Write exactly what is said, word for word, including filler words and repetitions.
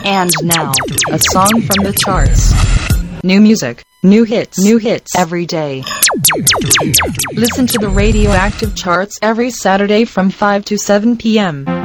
And now, a song from the charts. New music, new hits, new hits every day. Listen to the Radioactive Charts every Saturday from five to seven p m